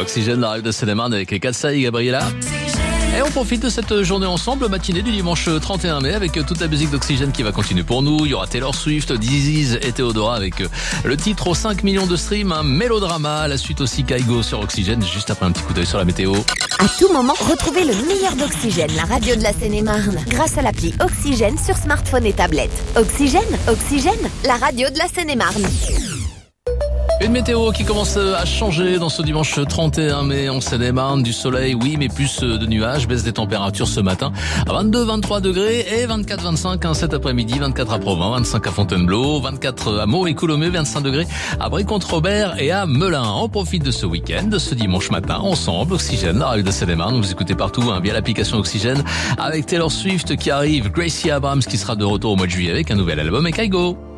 Oxygène, la rêve de Seine-et-Marne avec Katsa et Gabriela. Et on profite de cette journée ensemble, matinée du dimanche 31 mai avec toute la musique d'Oxygène qui va continuer pour nous. Il y aura Taylor Swift, Disease et Théodora avec le titre aux 5 millions de streams, un mélodrama. La suite aussi Kaigo sur Oxygène, juste après un petit coup d'œil sur la météo. À tout moment, retrouvez le meilleur d'Oxygène, la radio de la Seine-et-Marne, grâce à l'appli Oxygène sur smartphone et tablette. Oxygène, la radio de la Seine-et-Marne. Une météo qui commence à changer dans ce dimanche 31 mai en Seine-et-Marne. Du soleil, oui, mais plus de nuages. Baisse des températures ce matin à 22-23 degrés et 24-25 cet après-midi. 24 à Provins, 25 à Fontainebleau, 24 à Meaux et Coulommiers, 25 degrés à Brie-Comte-Robert et à Melun. On profite de ce week-end, de ce dimanche matin, ensemble. Oxygène, la radio de Seine-et-Marne. Vous écoutez partout via l'application Oxygène avec Taylor Swift qui arrive, Gracie Abrams qui sera de retour au mois de juillet avec un nouvel album et Kaigo.